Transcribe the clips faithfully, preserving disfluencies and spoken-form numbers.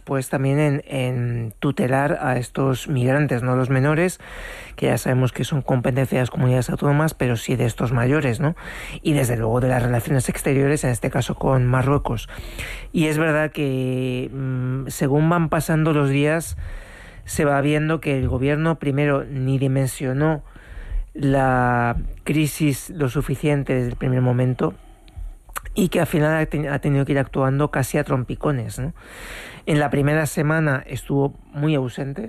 pues también en, en tutelar a estos migrantes, no los menores, que ya sabemos que son competencia de las comunidades autónomas, pero sí de estos mayores, ¿no? Y desde luego de las relaciones exteriores, en este caso con Marruecos. Y es verdad que mmm, según van pasando los días, se va viendo que el gobierno primero ni dimensionó la crisis lo suficiente desde el primer momento, y que al final ha, ten, ha tenido que ir actuando casi a trompicones, ¿no? En la primera semana estuvo muy ausente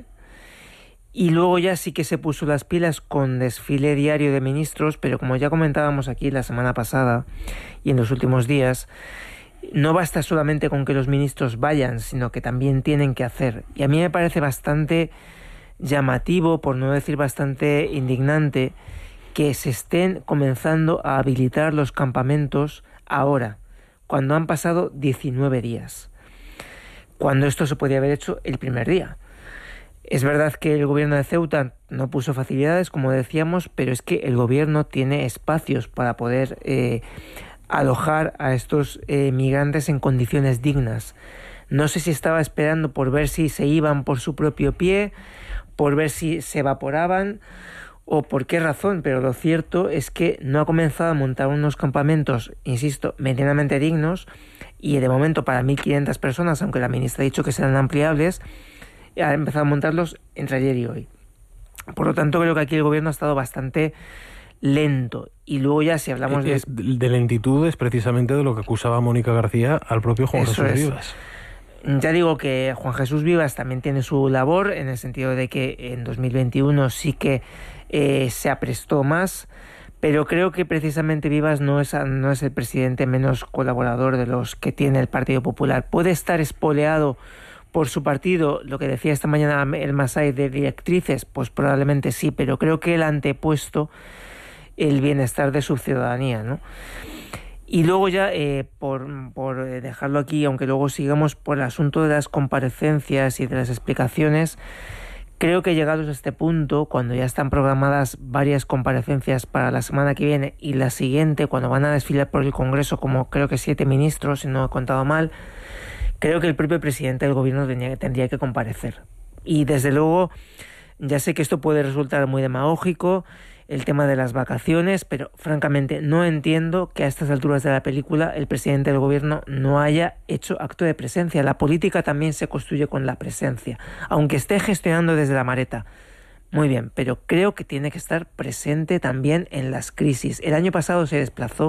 y luego ya sí que se puso las pilas con desfile diario de ministros, pero como ya comentábamos aquí la semana pasada y en los últimos días, no basta solamente con que los ministros vayan, sino que también tienen que hacer. Y a mí me parece bastante llamativo, por no decir bastante indignante, que se estén comenzando a habilitar los campamentos ahora, cuando han pasado diecinueve días, cuando esto se podía haber hecho el primer día. Es verdad que el gobierno de Ceuta no puso facilidades, como decíamos, pero es que el gobierno tiene espacios para poder eh, alojar a estos eh, migrantes en condiciones dignas. No sé si estaba esperando por ver si se iban por su propio pie, por ver si se evaporaban o por qué razón, pero lo cierto es que no ha comenzado a montar unos campamentos, insisto, medianamente dignos, y de momento para mil quinientas personas, aunque la ministra ha dicho que serán ampliables, ha empezado a montarlos entre ayer y hoy. Por lo tanto, creo que aquí el gobierno ha estado bastante lento. Y luego ya si hablamos de... De lentitud es precisamente de lo que acusaba Mónica García al propio Juan Jesús Vivas. Ya digo que Juan Jesús Vivas también tiene su labor, en el sentido de que en dos mil veintiuno sí que eh, se aprestó más, pero creo que precisamente Vivas no es, no es el presidente menos colaborador de los que tiene el Partido Popular. Puede estar espoleado por su partido, lo que decía esta mañana el Masai, de directrices, pues probablemente sí, pero creo que él ha antepuesto el bienestar de su ciudadanía, ¿no? Y luego ya, eh, por, por dejarlo aquí, aunque luego sigamos por el asunto de las comparecencias y de las explicaciones, creo que llegados a este punto, cuando ya están programadas varias comparecencias para la semana que viene y la siguiente, cuando van a desfilar por el Congreso como creo que siete ministros, si no he contado mal, creo que el propio presidente del gobierno tendría, tendría que comparecer. Y desde luego, ya sé que esto puede resultar muy demagógico, el tema de las vacaciones, pero francamente no entiendo que a estas alturas de la película el presidente del gobierno no haya hecho acto de presencia. La política también se construye con la presencia, aunque esté gestionando desde la maleta. Muy bien, pero creo que tiene que estar presente también en las crisis. El año pasado se desplazó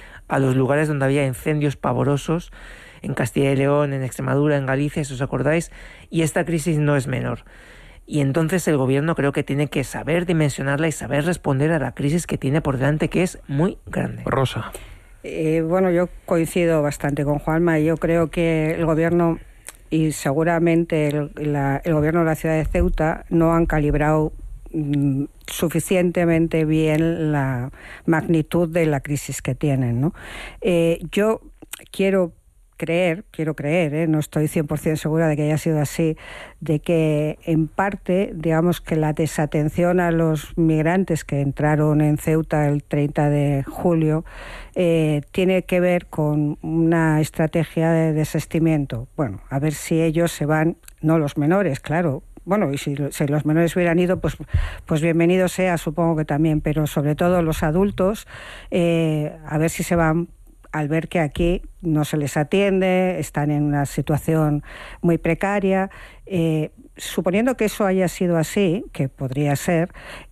a los lugares donde había incendios pavorosos, en Castilla y León, en Extremadura, en Galicia, si os acordáis, y esta crisis no es menor. Y entonces el gobierno creo que tiene que saber dimensionarla y saber responder a la crisis que tiene por delante, que es muy grande. Rosa. Eh, bueno, yo coincido bastante con Juanma. Yo creo que el gobierno y seguramente el, la, el gobierno de la ciudad de Ceuta no han calibrado mm, suficientemente bien la magnitud de la crisis que tienen, ¿no? Eh, yo quiero creer, quiero creer, ¿eh? no estoy cien por ciento segura de que haya sido así, de que en parte, digamos que la desatención a los migrantes que entraron en Ceuta el treinta de julio eh, tiene que ver con una estrategia de desistimiento. Bueno, a ver si ellos se van, no los menores, claro. Bueno, y si, si los menores hubieran ido, pues, pues bienvenido sea, supongo que también, pero sobre todo los adultos, eh, a ver si se van, al ver que aquí no se les atiende, están en una situación muy precaria. Eh, suponiendo que eso haya sido así, que podría ser,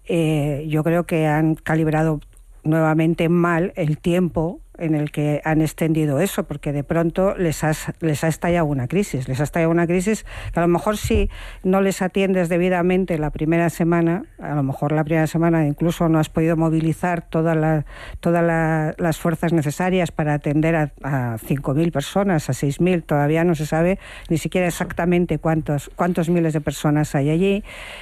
eh, yo creo que han calibrado nuevamente mal el tiempo en el que han extendido eso, porque de pronto les has, les ha estallado una crisis, les ha estallado una crisis que a lo mejor si no les atiendes debidamente la primera semana, a lo mejor la primera semana incluso no has podido movilizar todas la, toda la, las fuerzas necesarias para atender a, a cinco mil personas, a seis mil, todavía no se sabe ni siquiera exactamente cuántos, cuántos miles de personas hay allí,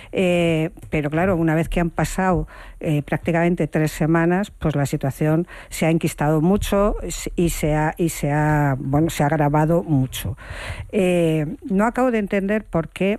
eh, pero claro, una vez que han pasado eh, prácticamente tres semanas, pues la situación se ha enquistado mucho y se ha y se ha bueno se ha agravado mucho. Eh, no acabo de entender por qué.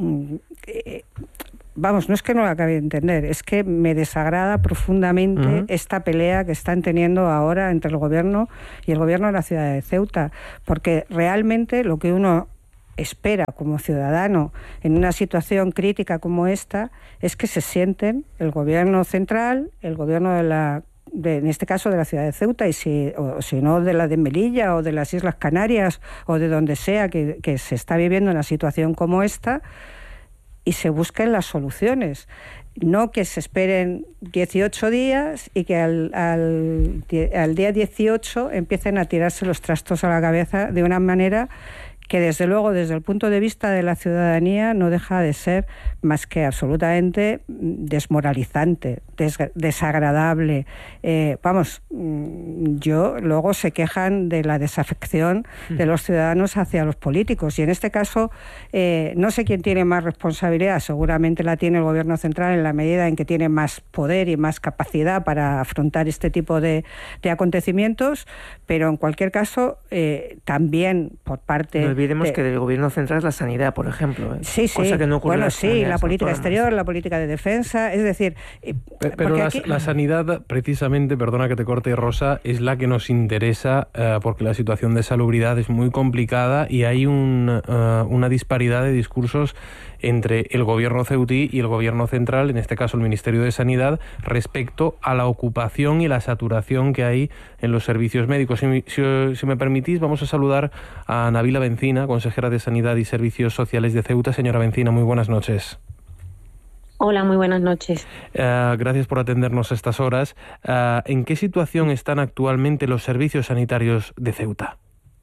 Eh, vamos, no es que no lo acabe de entender, es que me desagrada profundamente uh-huh. esta pelea que están teniendo ahora entre el gobierno y el gobierno de la ciudad de Ceuta, porque realmente lo que uno espera como ciudadano en una situación crítica como esta es que se sienten el gobierno central, el gobierno de la, de, en este caso de la ciudad de Ceuta, y si, o, si no de la de Melilla o de las Islas Canarias o de donde sea que, que se está viviendo una situación como esta, y se busquen las soluciones. No que se esperen dieciocho días y que al, al, al día dieciocho empiecen a tirarse los trastos a la cabeza de una manera que desde luego desde el punto de vista de la ciudadanía no deja de ser más que absolutamente desmoralizante, des desagradable. Eh, vamos, yo luego se quejan de la desafección de los ciudadanos hacia los políticos, y en este caso eh, no sé quién tiene más responsabilidad, seguramente la tiene el gobierno central en la medida en que tiene más poder y más capacidad para afrontar este tipo de, de acontecimientos, pero en cualquier caso eh, también por parte... No olvidemos de, que del gobierno central es la sanidad, por ejemplo. ¿eh? Sí, sí. Cosa que no ocurre bueno, en sí, la política autónomas. exterior, la política de defensa, es decir... Eh, pero pero la, aquí... la sanidad, precisamente, perdona que te corte, Rosa, es la que nos interesa eh, porque la situación de salubridad es muy complicada y hay un, uh, una disparidad de discursos entre el gobierno ceutí y el gobierno central, en este caso el Ministerio de Sanidad, respecto a la ocupación y la saturación que hay en los servicios médicos. Si, si, si me permitís, vamos a saludar a Nabila Bencina, consejera de Sanidad y Servicios Sociales de Ceuta. Señora Bencina, muy buenas noches. Hola, muy buenas noches. Uh, gracias por atendernos a estas horas. Uh, ¿En qué situación están actualmente los servicios sanitarios de Ceuta?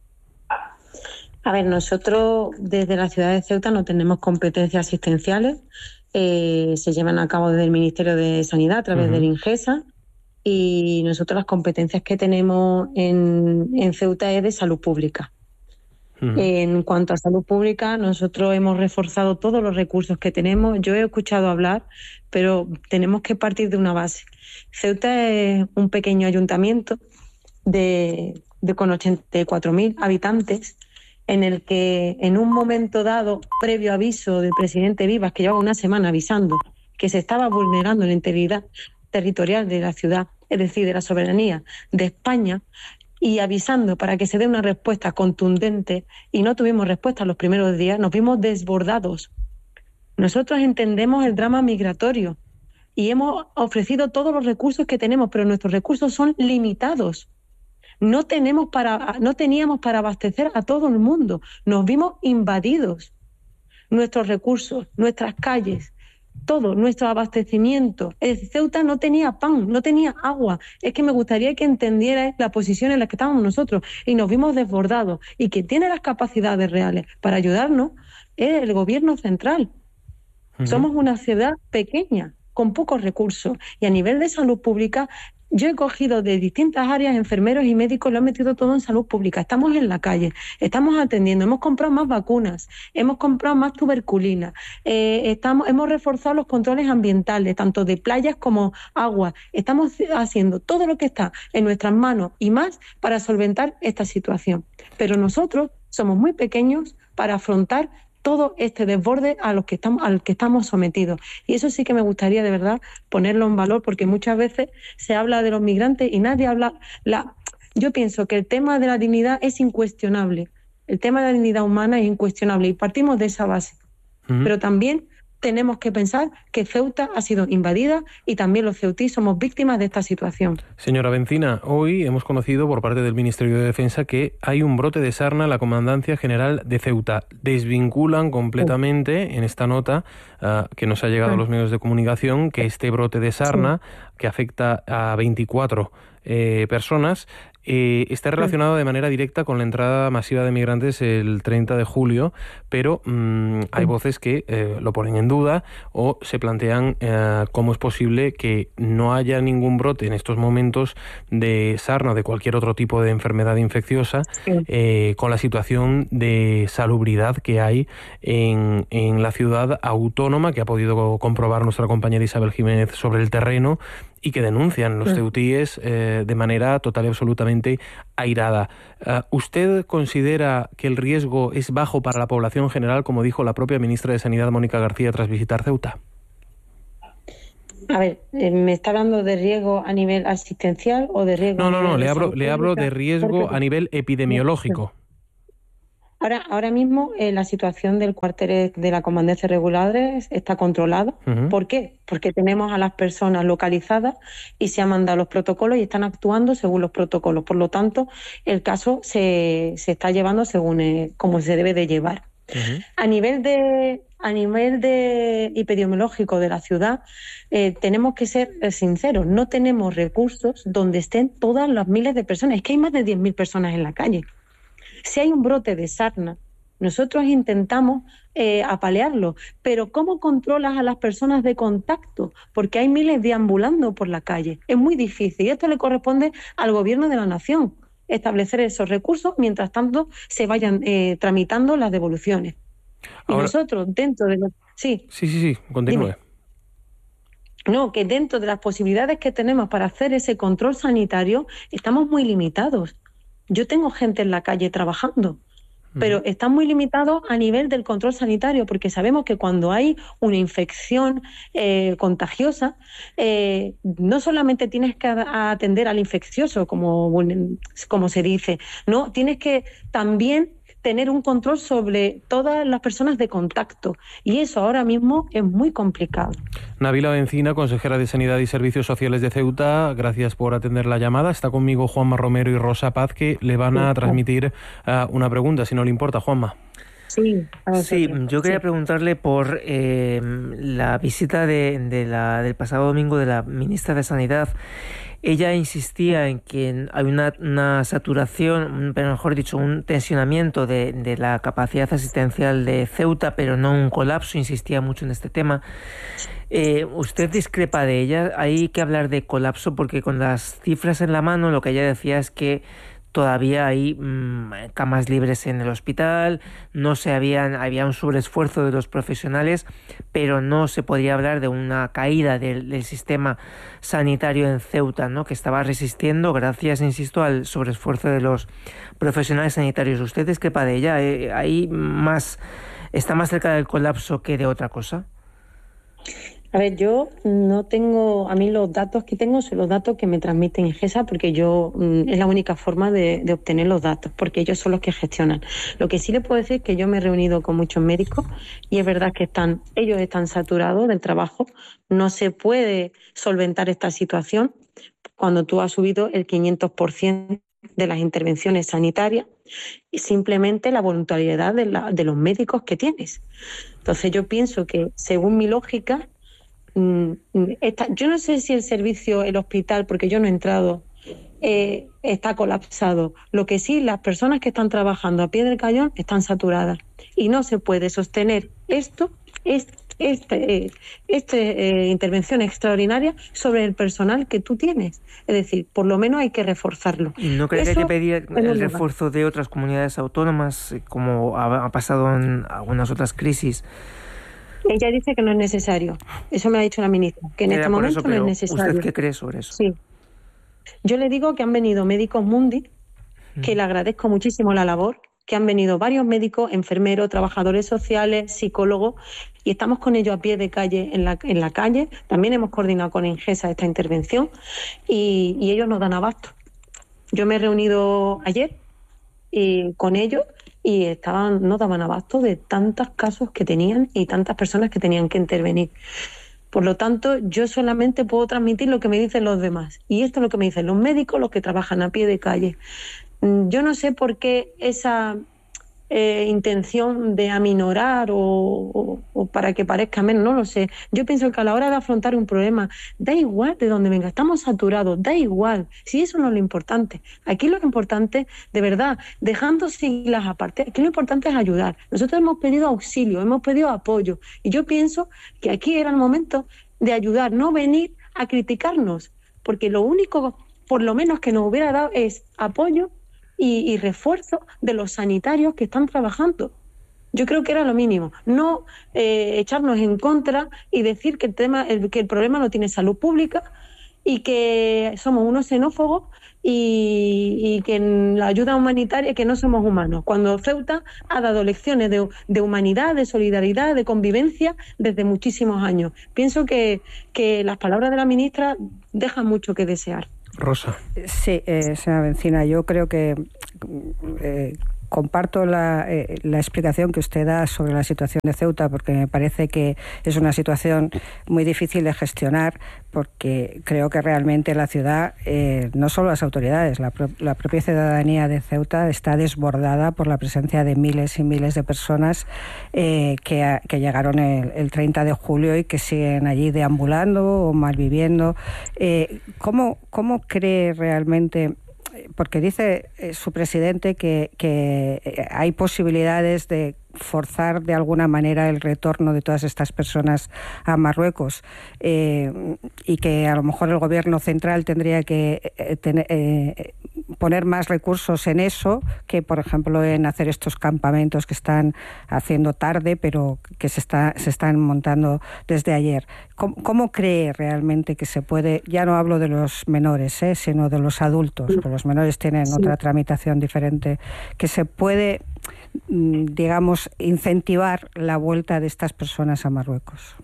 A ver, nosotros desde la ciudad de Ceuta no tenemos competencias asistenciales. Eh, se llevan a cabo desde el Ministerio de Sanidad a través uh-huh. del INGESA, y nosotros las competencias que tenemos en, en Ceuta es de salud pública. Uh-huh. En cuanto a salud pública, nosotros hemos reforzado todos los recursos que tenemos. Yo he escuchado hablar, pero tenemos que partir de una base. Ceuta es un pequeño ayuntamiento de, de con ochenta y cuatro mil habitantes, en el que en un momento dado, previo aviso del presidente Vivas, que llevaba una semana avisando que se estaba vulnerando la integridad territorial de la ciudad, es decir, de la soberanía de España, y avisando para que se dé una respuesta contundente, y no tuvimos respuesta los primeros días, nos vimos desbordados. Nosotros entendemos el drama migratorio y hemos ofrecido todos los recursos que tenemos, pero nuestros recursos son limitados. No tenemos para, no teníamos para abastecer a todo el mundo. Nos vimos invadidos. Nuestros recursos, nuestras calles, todo, nuestro abastecimiento. Ceuta no tenía pan, no tenía agua. Es que me gustaría que entendierais la posición en la que estábamos nosotros, y nos vimos desbordados. Y quien tiene las capacidades reales para ayudarnos es el gobierno central. Uh-huh. Somos una ciudad pequeña, con pocos recursos. Y a nivel de salud pública, yo he cogido de distintas áreas enfermeros y médicos, lo he metido todo en salud pública. Estamos en la calle, estamos atendiendo, hemos comprado más vacunas, hemos comprado más tuberculina, eh, estamos, hemos reforzado los controles ambientales, tanto de playas como agua. Estamos haciendo todo lo que está en nuestras manos y más para solventar esta situación. Pero nosotros somos muy pequeños para afrontar todo este desborde a los que estamos, al que estamos sometidos. Y eso sí que me gustaría de verdad ponerlo en valor, porque muchas veces se habla de los migrantes y nadie habla... La... Yo pienso que el tema de la dignidad es incuestionable. El tema de la dignidad humana es incuestionable y partimos de esa base. Uh-huh. Pero también tenemos que pensar que Ceuta ha sido invadida y también los ceutí somos víctimas de esta situación. Señora Bencina, hoy hemos conocido por parte del Ministerio de Defensa que hay un brote de sarna en la Comandancia General de Ceuta. Desvinculan completamente uh. en esta nota uh, que nos ha llegado uh. a los medios de comunicación que este brote de sarna, sí. que afecta a veinticuatro eh, personas, Eh, está relacionado de manera directa con la entrada masiva de migrantes el treinta de julio, pero mmm, hay voces que eh, lo ponen en duda o se plantean eh, cómo es posible que no haya ningún brote en estos momentos de sarna o de cualquier otro tipo de enfermedad infecciosa eh, con la situación de salubridad que hay en, en la ciudad autónoma, que ha podido comprobar nuestra compañera Isabel Jiménez sobre el terreno, y que denuncian los ceutíes eh, de manera total y absolutamente airada. Uh, ¿Usted considera que el riesgo es bajo para la población general, como dijo la propia ministra de Sanidad, Mónica García, tras visitar Ceuta? A ver, ¿me está hablando de riesgo a nivel asistencial o de riesgo? No, no, no, le hablo, le hablo de riesgo a nivel epidemiológico. Ahora, ahora mismo eh, la situación del cuartel de la Comandancia Regular está controlada. Uh-huh. ¿Por qué? Porque tenemos a las personas localizadas y se han mandado los protocolos y están actuando según los protocolos. Por lo tanto, el caso se, se está llevando según eh, como se debe de llevar. Uh-huh. A nivel de a nivel de epidemiológico de la ciudad, eh, tenemos que ser sinceros. No tenemos recursos donde estén todas las miles de personas. Es que hay más de diez mil personas en la calle. Si hay un brote de sarna, nosotros intentamos eh, apalearlo, pero ¿cómo controlas a las personas de contacto? Porque hay miles deambulando por la calle. Es muy difícil y esto le corresponde al gobierno de la nación, establecer esos recursos mientras tanto se vayan eh, tramitando las devoluciones. Ahora, y nosotros dentro de los... Sí, sí, sí, sí, continúe. Dime. No, que dentro de las posibilidades que tenemos para hacer ese control sanitario estamos muy limitados. Yo tengo gente en la calle trabajando, pero uh-huh. están muy limitados a nivel del control sanitario, porque sabemos que cuando hay una infección eh, contagiosa, eh, no solamente tienes que atender al infeccioso, como, como se dice, no, tienes que también tener un control sobre todas las personas de contacto, y eso ahora mismo es muy complicado. Nabila Bencina, consejera de Sanidad y Servicios Sociales de Ceuta, gracias por atender la llamada. Está conmigo Juanma Romero y Rosa Paz, que le van a transmitir uh, una pregunta, si no le importa, Juanma. Sí, sí, yo quería preguntarle por eh, la visita de, de la, del pasado domingo de la ministra de Sanidad. Ella insistía en que hay una, una saturación, pero mejor dicho, un tensionamiento de, de la capacidad asistencial de Ceuta, pero no un colapso. Insistía mucho en este tema. Eh, ¿Usted discrepa de ella? Hay que hablar de colapso porque con las cifras en la mano lo que ella decía es que todavía hay mmm, camas libres en el hospital, no se habían, había un sobreesfuerzo de los profesionales, pero no se podía hablar de una caída del, del sistema sanitario en Ceuta, ¿no? Que estaba resistiendo gracias, insisto, al sobreesfuerzo de los profesionales sanitarios. ¿Usted discrepa de ella? Eh, ¿Hay más, está más cerca del colapso que de otra cosa? A ver, yo no tengo, a mí los datos que tengo son los datos que me transmiten INGESA, porque yo mm, es la única forma de, de obtener los datos, porque ellos son los que gestionan. Lo que sí les puedo decir es que yo me he reunido con muchos médicos y es verdad que están, ellos están saturados del trabajo, no se puede solventar esta situación cuando tú has subido el quinientos por ciento de las intervenciones sanitarias y simplemente la voluntariedad de, la, de los médicos que tienes. Entonces yo pienso que, según mi lógica, Esta, yo no sé si el servicio, el hospital, porque yo no he entrado, eh, está colapsado. Lo que sí, las personas que están trabajando a pie del cañón están saturadas y no se puede sostener esto, este, este, eh, este eh, intervención extraordinaria sobre el personal que tú tienes. Es decir, por lo menos hay que reforzarlo. ¿Y no cree que hay que pedir el refuerzo de otras comunidades autónomas, como ha, ha pasado en algunas otras crisis? Ella dice que no es necesario. Eso me ha dicho la ministra, que en Era este momento eso, no es necesario. ¿Usted qué cree sobre eso? Sí. Yo le digo que han venido médicos Mundi, que mm. le agradezco muchísimo la labor, que han venido varios médicos, enfermeros, trabajadores sociales, psicólogos, y estamos con ellos a pie de calle en la, en la calle. También hemos coordinado con INGESA esta intervención y, y ellos nos dan abasto. Yo me he reunido ayer y, con ellos y estaban, no daban abasto de tantos casos que tenían y tantas personas que tenían que intervenir. Por lo tanto, yo solamente puedo transmitir lo que me dicen los demás. Y esto es lo que me dicen los médicos, los que trabajan a pie de calle. Yo no sé por qué esa eh, intención de aminorar o, o, o para que parezca menos, no lo sé. Yo pienso que a la hora de afrontar un problema, da igual de dónde venga, estamos saturados, da igual. Si eso no es lo importante. Aquí lo importante, de verdad, dejando siglas aparte, aquí lo importante es ayudar. Nosotros hemos pedido auxilio, hemos pedido apoyo. Y yo pienso que aquí era el momento de ayudar, no venir a criticarnos, porque lo único, por lo menos, que nos hubiera dado es apoyo y, y refuerzo de los sanitarios que están trabajando. Yo creo que era lo mínimo, no eh, echarnos en contra y decir que el tema, el, que el problema no tiene salud pública y que somos unos xenófobos y, y que en la ayuda humanitaria que no somos humanos, cuando Ceuta ha dado lecciones de, de humanidad, de solidaridad, de convivencia desde muchísimos años. Pienso que, que las palabras de la ministra dejan mucho que desear. Rosa. Sí, eh, señora Bencina, yo creo que eh, comparto la, eh, la explicación que usted da sobre la situación de Ceuta, porque me parece que es una situación muy difícil de gestionar, porque creo que realmente la ciudad, eh, no solo las autoridades, la, pro la propia ciudadanía de Ceuta está desbordada por la presencia de miles y miles de personas eh, que, a, que llegaron el, el treinta de julio y que siguen allí deambulando o malviviendo. Eh, ¿cómo, ¿Cómo cree realmente? Porque dice eh, su presidente que, que eh, hay posibilidades de forzar de alguna manera el retorno de todas estas personas a Marruecos, eh, y que a lo mejor el gobierno central tendría que eh, tener, eh, poner más recursos en eso que, por ejemplo, en hacer estos campamentos que están haciendo tarde, pero que se, está, se están montando desde ayer. ¿Cómo, cómo cree realmente que se puede, ya no hablo de los menores, eh, sino de los adultos, porque los menores tienen sí. otra tramitación diferente, que se puede, digamos, incentivar la vuelta de estas personas a Marruecos?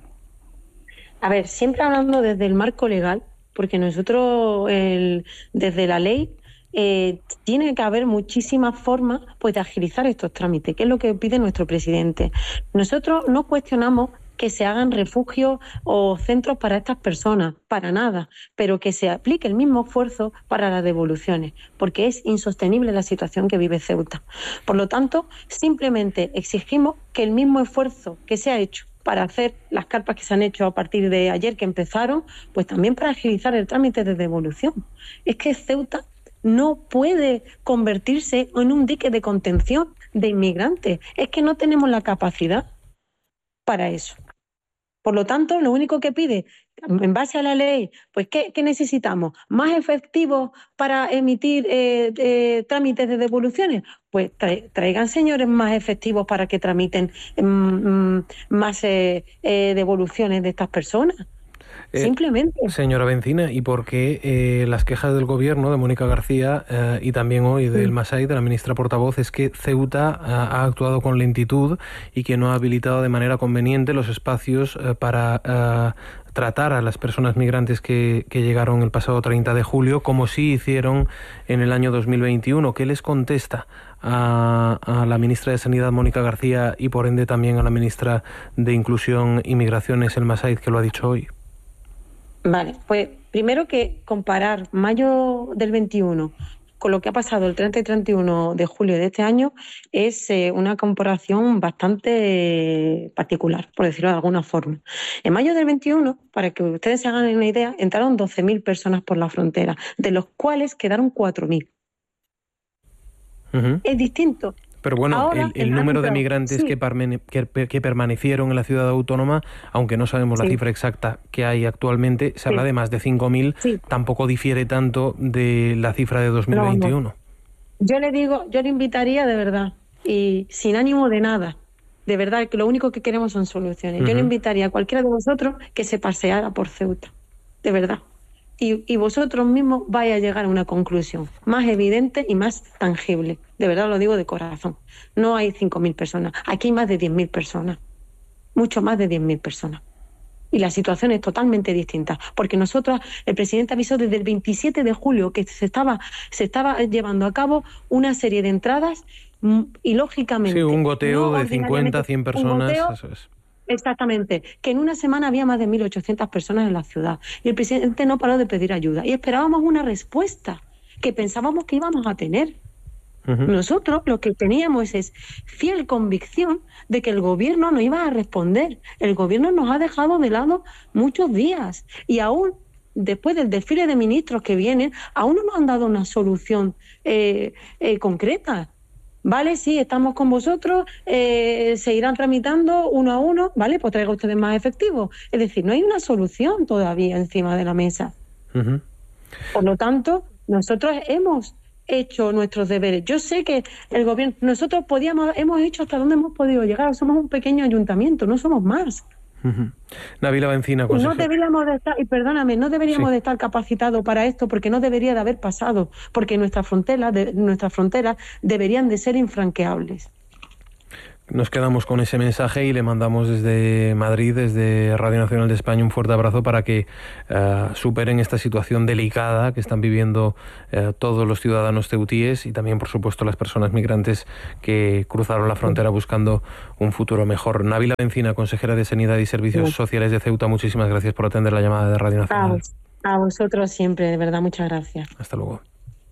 A ver, siempre hablando desde el marco legal, porque nosotros el, desde la ley eh, tiene que haber muchísimas formas pues, de agilizar estos trámites, que es lo que pide nuestro presidente. Nosotros no cuestionamos que se hagan refugios o centros para estas personas, para nada, pero que se aplique el mismo esfuerzo para las devoluciones, porque es insostenible la situación que vive Ceuta. Por lo tanto, simplemente exigimos que el mismo esfuerzo que se ha hecho para hacer las carpas que se han hecho a partir de ayer que empezaron, pues también para agilizar el trámite de devolución. Es que Ceuta no puede convertirse en un dique de contención de inmigrantes, es que no tenemos la capacidad para eso. Por lo tanto, lo único que pide, en base a la ley, pues ¿qué, qué necesitamos? ¿Más efectivos para emitir eh, eh, trámites de devoluciones? Pues traigan, señores, más efectivos para que tramiten mmm, más eh, eh, devoluciones de estas personas. Eh, Simplemente. Señora Bencina, ¿y por qué eh, las quejas del gobierno de Mónica García eh, y también hoy del sí. Masai, de la ministra portavoz, es que Ceuta eh, ha actuado con lentitud y que no ha habilitado de manera conveniente los espacios eh, para eh, tratar a las personas migrantes que, que llegaron el pasado treinta de julio, como sí hicieron en el año dos mil veintiuno? ¿Qué les contesta a, a la ministra de Sanidad, Mónica García, y por ende también a la ministra de Inclusión y Migraciones, el Masai, que lo ha dicho hoy? Vale, pues primero que comparar mayo del veintiuno con lo que ha pasado el treinta y treinta y uno de julio de este año es eh, una comparación bastante particular, por decirlo de alguna forma. En mayo del veintiuno, para que ustedes se hagan una idea, entraron doce mil personas por la frontera, de los cuales quedaron cuatro mil. Uh-huh. Es distinto. Pero bueno, Ahora, el, el número de migrantes sí. que, permane- que, que permanecieron en la ciudad autónoma, aunque no sabemos sí. la cifra exacta que hay actualmente, se sí. habla de más de cinco mil, sí. tampoco difiere tanto de la cifra de dos mil veintiuno. No, no. Yo le digo, yo le invitaría de verdad, y sin ánimo de nada, de verdad, que lo único que queremos son soluciones. Uh-huh. Yo le invitaría a cualquiera de vosotros que se paseara por Ceuta, de verdad. Y, y vosotros mismos vais a llegar a una conclusión más evidente y más tangible. De verdad lo digo de corazón. No hay cinco mil personas, aquí hay más de diez mil personas. Mucho más de diez mil personas. Y la situación es totalmente distinta. Porque nosotros, el presidente avisó desde el veintisiete de julio que se estaba, se estaba llevando a cabo una serie de entradas y lógicamente... Sí, un goteo no de cincuenta, cien personas, goteo, eso es. Exactamente, que en una semana había más de mil ochocientas personas en la ciudad y el presidente no paró de pedir ayuda y esperábamos una respuesta que pensábamos que íbamos a tener. Uh-huh. Nosotros lo que teníamos es fiel convicción de que el gobierno no iba a responder. El gobierno nos ha dejado de lado muchos días y aún después del desfile de ministros que vienen, aún no nos han dado una solución eh, eh, concreta. Vale, sí, estamos con vosotros, eh, se irán tramitando uno a uno, vale, pues traiga ustedes más efectivos. Es decir, no hay una solución todavía encima de la mesa. Uh-huh. Por lo tanto, nosotros hemos hecho nuestros deberes. Yo sé que el gobierno, nosotros podíamos, hemos hecho hasta donde hemos podido llegar. Somos un pequeño ayuntamiento, no somos más. Uh-huh. Navila Bencina, consejera. No deberíamos de estar, y perdóname, no deberíamos sí. de estar capacitados para esto, porque no debería de haber pasado, porque nuestras fronteras, de, nuestras fronteras deberían de ser infranqueables. nos quedamos con ese mensaje y le mandamos desde Madrid, desde Radio Nacional de España, un fuerte abrazo para que uh, superen esta situación delicada que están viviendo uh, todos los ciudadanos ceutíes y también, por supuesto, las personas migrantes que cruzaron la frontera buscando un futuro mejor. Nabila Bencina, consejera de Sanidad y Servicios sí. Sociales de Ceuta, muchísimas gracias por atender la llamada de Radio Nacional. A, vos, a vosotros siempre, de verdad, muchas gracias. Hasta luego.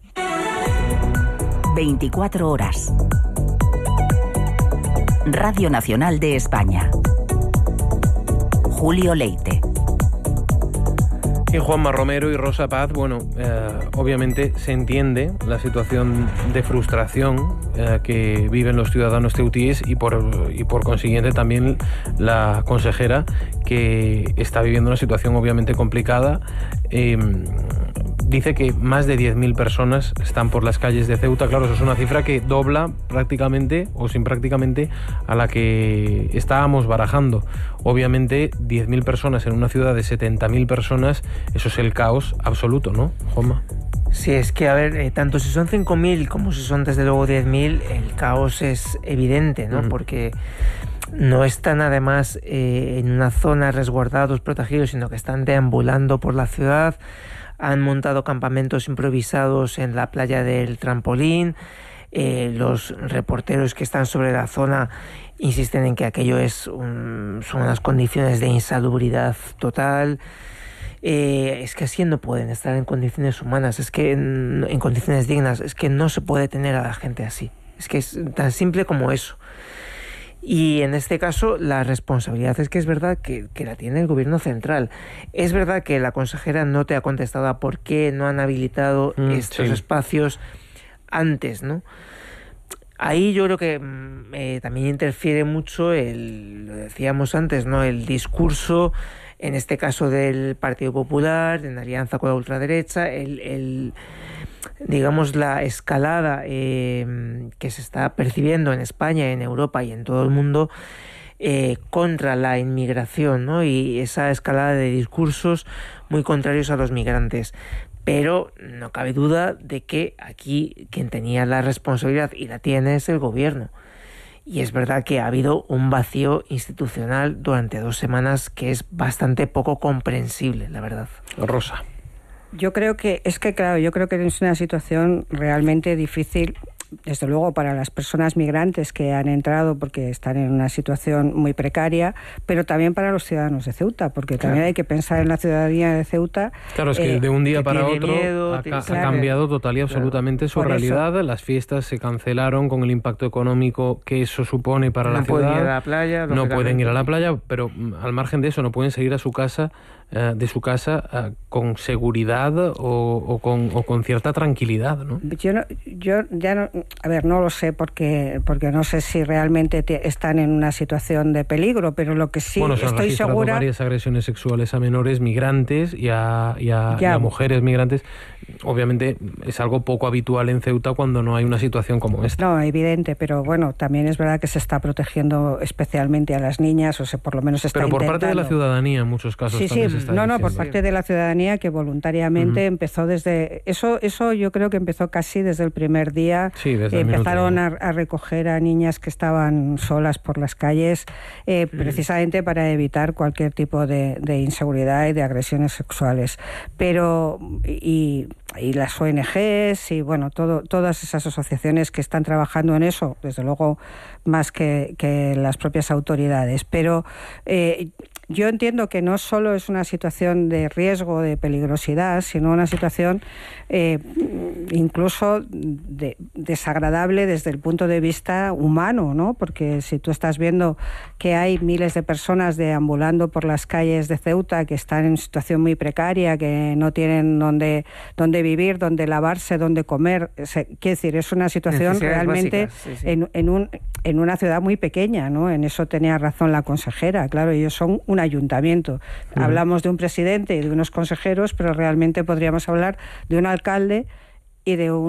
veinticuatro horas. Radio Nacional de España. Julio Leite. Y Juanma Romero y Rosa Paz, bueno, eh, obviamente se entiende la situación de frustración eh, que viven los ciudadanos ceutíes y por, y por consiguiente también la consejera que está viviendo una situación obviamente complicada. Eh, Dice que más de diez mil personas están por las calles de Ceuta. Claro, eso es una cifra que dobla prácticamente, o sin prácticamente, a la que estábamos barajando. Obviamente, diez mil personas en una ciudad de setenta mil personas, eso es el caos absoluto, ¿no, Juanma? Sí, es que, a ver, eh, tanto si son cinco mil como si son desde luego diez mil, el caos es evidente, ¿no? Uh-huh. Porque no están además eh, en una zona resguardados, protegidos, sino que están deambulando por la ciudad. Han montado campamentos improvisados en la playa del Trampolín. Eh, los reporteros que están sobre la zona insisten en que aquello es un, son unas condiciones de insalubridad total. Eh, es que así no pueden estar en condiciones humanas, es que en, en condiciones dignas, es que no se puede tener a la gente así. Es que es tan simple como eso. Y en este caso la responsabilidad es que es verdad que, que la tiene el gobierno central. Es verdad que la consejera no te ha contestado a por qué no han habilitado mm, estos sí. espacios antes, ¿no? Ahí yo creo que eh, también interfiere mucho el, lo decíamos antes, ¿no? El discurso, en este caso del Partido Popular, en alianza con la ultraderecha, el, el digamos la escalada eh, que se está percibiendo en España, en Europa y en todo el mundo eh, contra la inmigración, ¿no? Y esa escalada de discursos muy contrarios a los migrantes. Pero no cabe duda de que aquí quien tenía la responsabilidad y la tiene es el gobierno. Y es verdad que ha habido un vacío institucional durante dos semanas que es bastante poco comprensible, la verdad. Rosa. Yo creo que, es que claro, yo creo que es una situación realmente difícil, desde luego para las personas migrantes que han entrado porque están en una situación muy precaria, pero también para los ciudadanos de Ceuta, porque claro. también hay que pensar en la ciudadanía de Ceuta. Claro, es que eh, de un día para otro miedo, ha, ha claro. cambiado total y absolutamente claro. su Por realidad. Eso. Las fiestas se cancelaron con el impacto económico que eso supone para no la ciudad. No pueden ir a la playa. No pueden ir a la playa, pero al margen de eso no pueden seguir a su casa, eh, de su casa eh, con seguridad o, o, con, o con cierta tranquilidad, ¿no? Yo, no, yo ya no, a ver, no lo sé porque porque no sé si realmente te, están en una situación de peligro, pero lo que sí bueno, se han estoy registrado segura... varias agresiones sexuales a menores migrantes y a, y a, y a mujeres migrantes. Obviamente es algo poco habitual en Ceuta cuando no hay una situación como esta. No, evidente, pero bueno, también es verdad que se está protegiendo especialmente a las niñas, o sea, por lo menos se está Pero por intentando. parte de la ciudadanía en muchos casos sí, también sí, se está no, diciendo. no, por parte de la ciudadanía que voluntariamente uh-huh. empezó desde... Eso eso yo creo que empezó casi desde el primer día. Sí, desde Empezaron el a, a recoger a niñas que estaban solas por las calles, eh, uh-huh. precisamente para evitar cualquier tipo de, de inseguridad y de agresiones sexuales. Pero... y y las O N Ges y bueno, todo, todas esas asociaciones que están trabajando en eso, desde luego más que, que las propias autoridades. Pero eh, yo entiendo que no solo es una situación de riesgo, de peligrosidad, sino una situación eh, incluso de, desagradable desde el punto de vista humano, ¿no? Porque si tú estás viendo que hay miles de personas deambulando por las calles de Ceuta que están en situación muy precaria, que no tienen dónde, dónde vivir, dónde lavarse, dónde comer, se, quiero decir, es una situación realmente básicas, sí, sí. En, en, un, en una ciudad muy pequeña, ¿no? En eso tenía razón la consejera, claro, ellos son un ayuntamiento. Uh-huh. Hablamos de un presidente y de unos consejeros, pero realmente podríamos hablar de un alcalde y de unos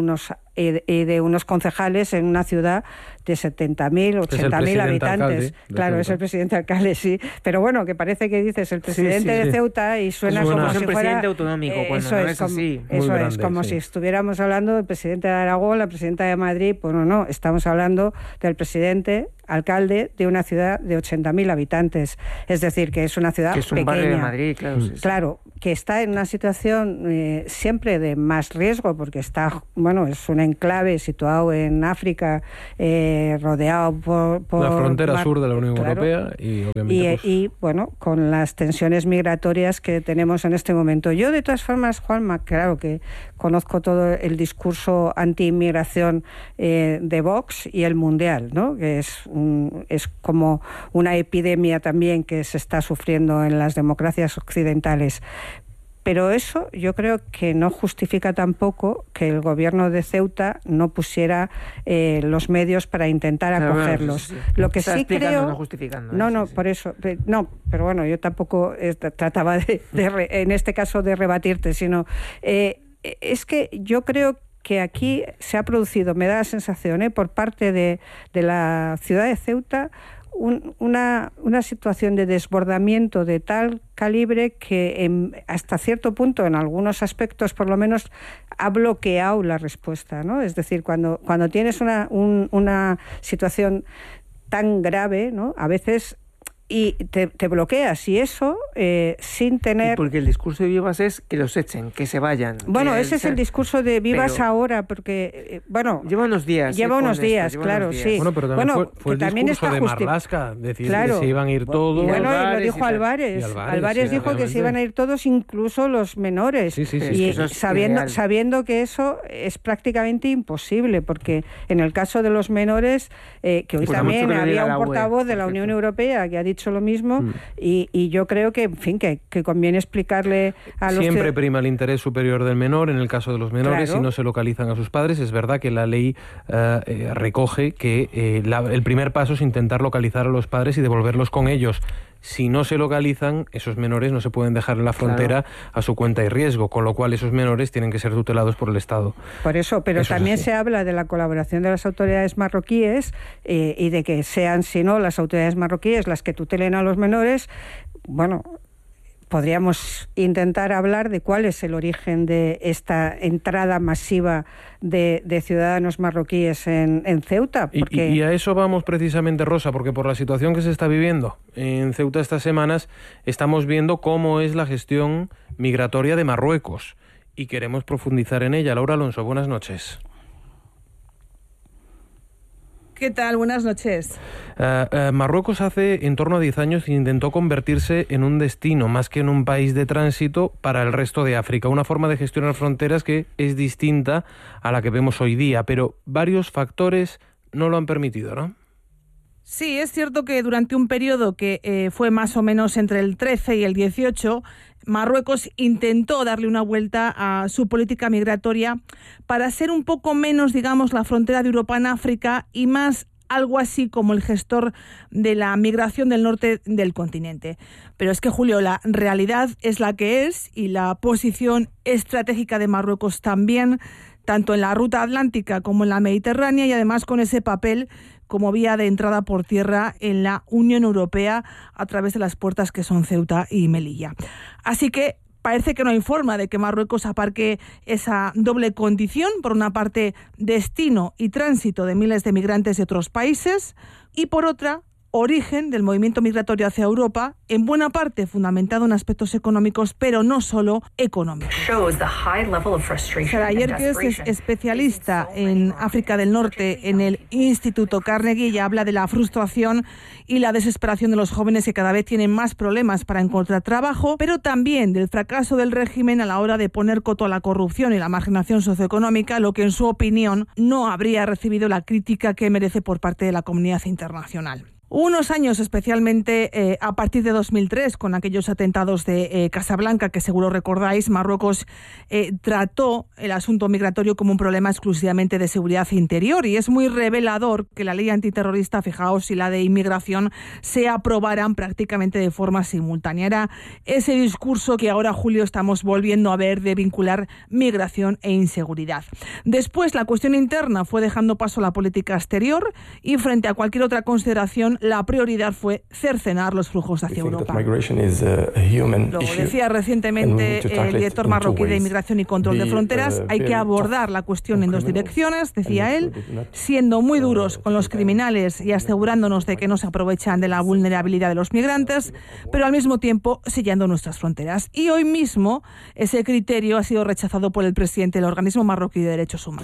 y de, y de unos concejales en una ciudad de setenta mil, ochenta mil habitantes. Claro, Ceuta. Es el presidente alcalde, sí. Pero bueno, que parece que dices el presidente sí, sí, de sí. Ceuta y suena, suena como es si un fuera... presidente autonómico, eh, cuando eso no es, es como, así. Eso grande, es, como sí. si estuviéramos hablando del presidente de Aragón, la presidenta de Madrid. Pues no, no, estamos hablando del presidente alcalde de una ciudad de ochenta mil habitantes. Es decir, que es una ciudad que es un pequeña. barrio de Madrid, claro. Sí, claro, que está en una situación eh, siempre de más riesgo, porque está, bueno, es un enclave situado en África, eh, rodeado por, por... la frontera mar, sur de la Unión claro, Europea y obviamente... Y, pues... y, bueno, con las tensiones migratorias que tenemos en este momento. Yo, de todas formas, Juanma, claro que conozco todo el discurso anti-inmigración eh, de Vox y el mundial, ¿no? Que es, un, es como una epidemia también que se está sufriendo en las democracias occidentales. Pero eso yo creo que no justifica tampoco que el gobierno de Ceuta no pusiera eh, los medios para intentar claro, acogerlos. Bueno, sí, sí. Lo que Está sí creo... No justificando. No, ¿eh? no, sí, por eso... No, pero bueno, yo tampoco eh, trataba de, de re, en este caso de rebatirte, sino... Eh, es que yo creo que aquí se ha producido, me da la sensación, eh, por parte de, de la ciudad de Ceuta, Un, una, una situación de desbordamiento de tal calibre que en, hasta cierto punto, en algunos aspectos por lo menos, ha bloqueado la respuesta, ¿no? Es decir, cuando, cuando tienes una, un, una situación tan grave, ¿no? A veces... y te, te bloqueas, y eso eh, sin tener... Y porque el discurso de Vivas es que los echen, que se vayan. Bueno, que ese es el discurso de Vivas pero... ahora, porque, eh, bueno... Lleva unos días. Lleva unos días, esto, claro, unos días. sí. Bueno, pero también bueno, fue, fue el también discurso de justi... Marlaska, decir claro. que se iban a ir todos... Y bueno, Álvarez, y lo dijo Álvarez. y Álvarez. Álvarez sí, dijo que se iban a ir todos, incluso los menores. Sí, sí, sí. Y es que sabiendo, sabiendo que eso es prácticamente imposible, porque en el caso de los menores, eh, que hoy pues también había un portavoz U E, de la Unión Europea que ha dicho lo mismo, mm. y, y yo creo que, en fin, que, que conviene explicarle a los... Siempre prima el interés superior del menor en el caso de los menores, claro. Si no se localizan a sus padres. Es verdad que la ley uh, eh, recoge que eh, la, el primer paso es intentar localizar a los padres y devolverlos con ellos. Si no se localizan, esos menores no se pueden dejar en la frontera claro. a su cuenta y riesgo, con lo cual esos menores tienen que ser tutelados por el Estado. Por eso, pero eso también se habla de la colaboración de las autoridades marroquíes eh, y de que sean, si no, las autoridades marroquíes las que tutelen a los menores. Bueno, podríamos intentar hablar de cuál es el origen de esta entrada masiva de, de ciudadanos marroquíes en, en Ceuta. Porque... Y, y a eso vamos precisamente, Rosa, porque por la situación que se está viviendo en Ceuta estas semanas, estamos viendo cómo es la gestión migratoria de Marruecos y queremos profundizar en ella. Laura Alonso, buenas noches. ¿Qué tal? Buenas noches. Uh, uh, Marruecos hace en torno a diez años intentó convertirse en un destino más que en un país de tránsito para el resto de África, una forma de gestionar fronteras que es distinta a la que vemos hoy día, pero varios factores no lo han permitido, ¿no? Sí, es cierto que durante un periodo que eh, fue más o menos entre el trece y el dieciocho, Marruecos intentó darle una vuelta a su política migratoria para ser un poco menos, digamos, la frontera de Europa en África y más algo así como el gestor de la migración del norte del continente. Pero es que, Julio, la realidad es la que es y la posición estratégica de Marruecos también, tanto en la ruta atlántica como en la mediterránea, y además con ese papel como vía de entrada por tierra en la Unión Europea a través de las puertas que son Ceuta y Melilla. Así que parece que no hay forma de que Marruecos aparque esa doble condición, por una parte destino y tránsito de miles de migrantes de otros países, y por otra origen del movimiento migratorio hacia Europa, en buena parte fundamentado en aspectos económicos, pero no solo económicos. Sara Yerkes es especialista en África del Norte en el Instituto Carnegie y habla de la frustración y la desesperación de los jóvenes que cada vez tienen más problemas para encontrar trabajo, pero también del fracaso del régimen a la hora de poner coto a la corrupción y la marginación socioeconómica, lo que en su opinión no habría recibido la crítica que merece por parte de la comunidad internacional. Unos años, especialmente eh, a partir de dos mil tres, con aquellos atentados de eh, Casablanca, que seguro recordáis, Marruecos eh, trató el asunto migratorio como un problema exclusivamente de seguridad interior, y es muy revelador que la ley antiterrorista, fijaos, y la de inmigración se aprobaran prácticamente de forma simultánea. Era ese discurso que ahora, Julio, estamos volviendo a ver de vincular migración e inseguridad. Después, la cuestión interna fue dejando paso a la política exterior, y frente a cualquier otra consideración, la prioridad fue cercenar los flujos hacia Europa. Lo decía recientemente el director marroquí de Inmigración y Control de Fronteras, hay que abordar la cuestión en dos direcciones, decía él, siendo muy duros con los criminales y asegurándonos de que no se aprovechan de la vulnerabilidad de los migrantes, pero al mismo tiempo sellando nuestras fronteras. Y hoy mismo ese criterio ha sido rechazado por el presidente del organismo marroquí de derechos humanos.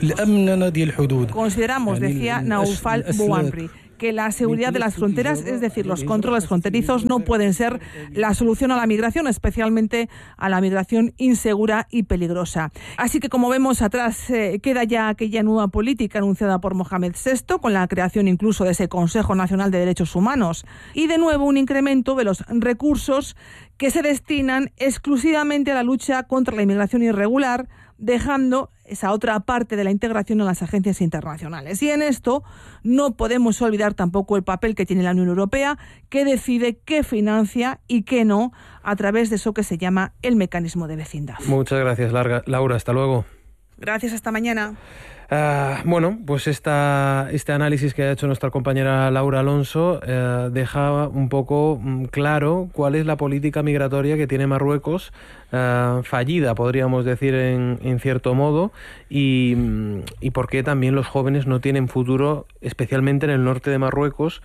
Consideramos, decía Naufal Bouamri, que la seguridad de las fronteras, es decir, los controles fronterizos, no pueden ser la solución a la migración, especialmente a la migración insegura y peligrosa. Así que, como vemos atrás, eh, queda ya aquella nueva política anunciada por Mohamed sexto, con la creación incluso de ese Consejo Nacional de Derechos Humanos, y de nuevo un incremento de los recursos que se destinan exclusivamente a la lucha contra la inmigración irregular, dejando esa otra parte de la integración en las agencias internacionales. Y en esto no podemos olvidar tampoco el papel que tiene la Unión Europea, que decide qué financia y qué no a través de eso que se llama el mecanismo de vecindad. Muchas gracias, Larga. Laura. Hasta luego. Gracias, hasta mañana. Uh, bueno, pues esta, este análisis que ha hecho nuestra compañera Laura Alonso uh, deja un poco um, claro cuál es la política migratoria que tiene Marruecos, uh, fallida, podríamos decir, en, en cierto modo, y, y por qué también los jóvenes no tienen futuro, especialmente en el norte de Marruecos,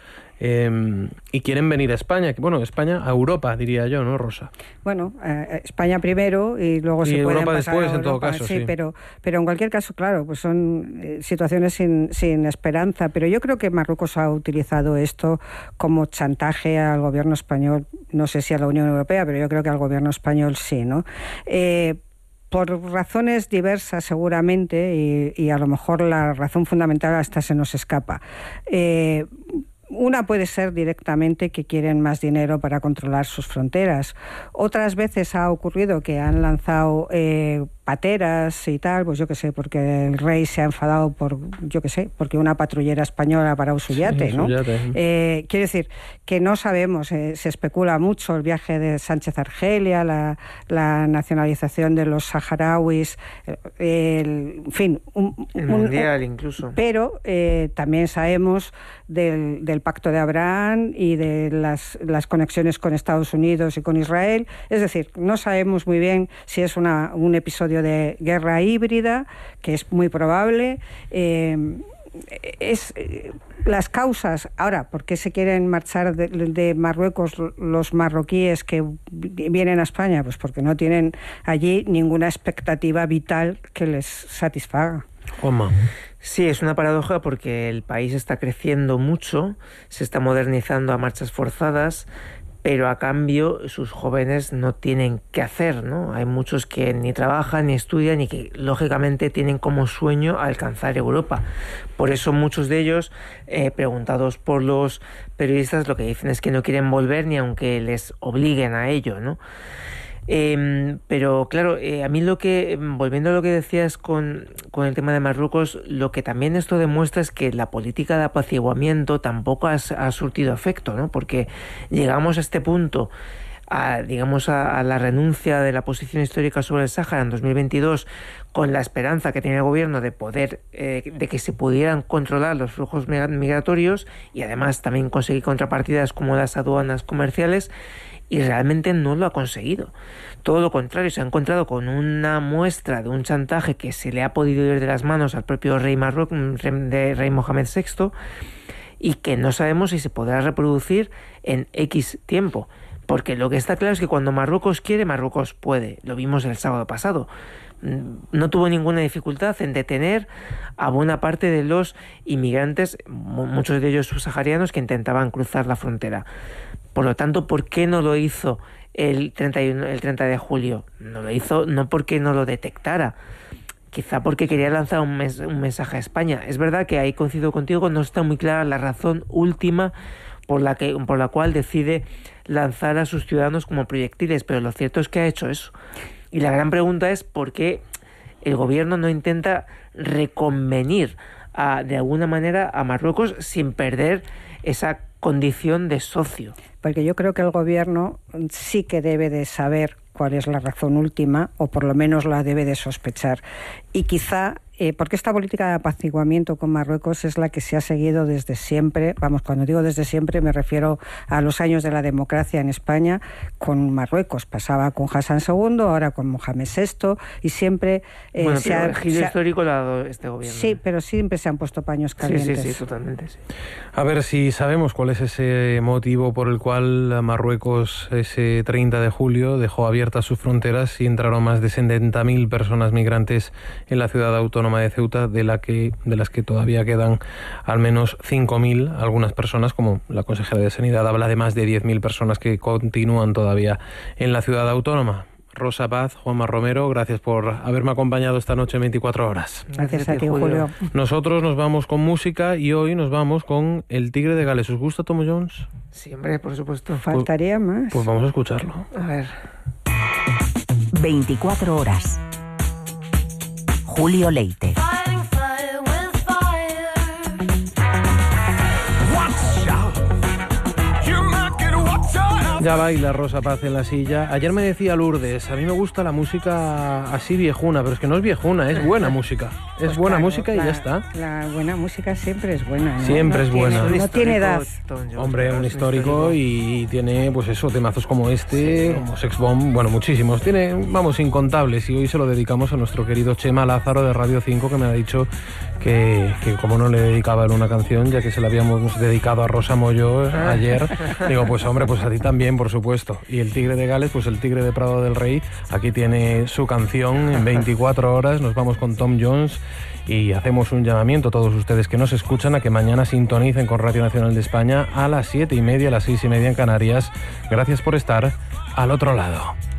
eh, y quieren venir a España, bueno, España a Europa, diría yo, ¿no, Rosa? Bueno, eh, España primero y luego y se pueden Europa pasar después, a Europa, en todo caso, sí, sí. Pero, pero en cualquier caso, claro, pues son eh, situaciones sin, sin esperanza, pero yo creo que Marruecos ha utilizado esto como chantaje al gobierno español, no sé si a la Unión Europea, pero yo creo que al gobierno español sí, ¿no? Eh, por razones diversas seguramente, y, y a lo mejor la razón fundamental hasta se nos escapa. Eh, Una puede ser directamente que quieren más dinero para controlar sus fronteras. Otras veces ha ocurrido que han lanzado eh, pateras y tal, pues yo qué sé, porque el rey se ha enfadado por, yo qué sé, porque una patrullera española ha parado su yate, sí, ¿no? Su yate. Eh, quiero decir que no sabemos, eh, se especula mucho el viaje de Sánchez a Argelia, la, la nacionalización de los saharauis, el, en fin, un, el un, mundial un, incluso. Pero eh, también sabemos del, del Pacto de Abraham y de las, las conexiones con Estados Unidos y con Israel. Es decir, no sabemos muy bien si es una, un episodio de guerra híbrida, que es muy probable. Eh, es eh, las causas. Ahora, ¿por qué se quieren marchar de, de Marruecos los marroquíes que vienen a España? Pues porque no tienen allí ninguna expectativa vital que les satisfaga. Oma. Sí, es una paradoja porque el país está creciendo mucho, se está modernizando a marchas forzadas, pero a cambio sus jóvenes no tienen qué hacer, ¿no? Hay muchos que ni trabajan ni estudian y que lógicamente tienen como sueño alcanzar Europa. Por eso muchos de ellos, eh, preguntados por los periodistas, lo que dicen es que no quieren volver ni aunque les obliguen a ello, ¿no? Eh, pero claro, eh, a mí lo que, volviendo a lo que decías con, con el tema de Marruecos, lo que también esto demuestra es que la política de apaciguamiento tampoco ha, ha surtido efecto, ¿no? Porque llegamos a este punto, a, digamos a, a la renuncia de la posición histórica sobre el Sáhara en dos mil veintidós, con la esperanza que tenía el gobierno de poder, eh, de que se pudieran controlar los flujos migratorios y además también conseguir contrapartidas como las aduanas comerciales. Y realmente no lo ha conseguido. Todo lo contrario, se ha encontrado con una muestra de un chantaje que se le ha podido ir de las manos al propio rey Marruecos, de rey Mohamed sexto, y que no sabemos si se podrá reproducir en X tiempo. Porque lo que está claro es que cuando Marruecos quiere, Marruecos puede. Lo vimos el sábado pasado. No tuvo ninguna dificultad en detener a buena parte de los inmigrantes, muchos de ellos subsaharianos, que intentaban cruzar la frontera. Por lo tanto, ¿por qué no lo hizo el treinta y uno, el treinta de julio? No lo hizo no porque no lo detectara, quizá porque quería lanzar un, mes, un mensaje a España. Es verdad que ahí coincido contigo, no está muy clara la razón última por la que por la cual decide lanzar a sus ciudadanos como proyectiles, pero lo cierto es que ha hecho eso. Y la gran pregunta es por qué el gobierno no intenta reconvenir a, de alguna manera a Marruecos sin perder esa condición de socio. Porque yo creo que el gobierno sí que debe de saber cuál es la razón última, o por lo menos la debe de sospechar. Y quizá, eh, porque esta política de apaciguamiento con Marruecos es la que se ha seguido desde siempre, vamos, cuando digo desde siempre me refiero a los años de la democracia en España con Marruecos. Pasaba con Hassan segundo, ahora con Mohamed sexto, y siempre... Eh, bueno, se ha, el giro se ha, histórico lo ha dado este gobierno. Sí, pero siempre se han puesto paños calientes. Sí, sí, sí, totalmente, sí. A ver si sabemos cuál es ese motivo por el cual Marruecos ese treinta de julio dejó abiertas sus fronteras y entraron más de setenta mil personas migrantes en la ciudad autónoma de Ceuta, de la que de las que todavía quedan al menos cinco mil. Algunas personas, como la consejera de Sanidad, habla de más de diez mil personas que continúan todavía en la ciudad autónoma. Rosa Paz, Juanma Romero, gracias por haberme acompañado esta noche en veinticuatro horas. Gracias a ti, Julio. Nosotros nos vamos con música y hoy nos vamos con El Tigre de Gales. ¿Os gusta Tom Jones? Siempre, por supuesto. Faltaría pues, más. Pues vamos a escucharlo. A ver. veinticuatro horas. Julio Leite. Ya baila Rosa Paz en la silla. Ayer me decía Lourdes, a mí me gusta la música así viejuna, pero es que no es viejuna, es buena música. Es pues buena claro, música y la, ya está. La buena música siempre es buena, ¿no? Siempre no es tiene, buena. No tiene edad. Hombre, un histórico y tiene, pues eso, temazos como este, sí. como Sex Bomb, bueno, muchísimos. Tiene, vamos, incontables. Y hoy se lo dedicamos a nuestro querido Chema Lázaro de Radio cinco, que me ha dicho que, que como no le dedicaba él una canción, ya que se la habíamos dedicado a Rosa Moyo ayer, digo, pues hombre, pues a ti también, por supuesto. Y el Tigre de Gales, pues el Tigre de Prado del Rey, aquí tiene su canción en veinticuatro horas. Nos vamos con Tom Jones y hacemos un llamamiento a todos ustedes que nos escuchan a que mañana sintonicen con Radio Nacional de España a las siete y media, a las seis y media en Canarias. Gracias por estar al otro lado.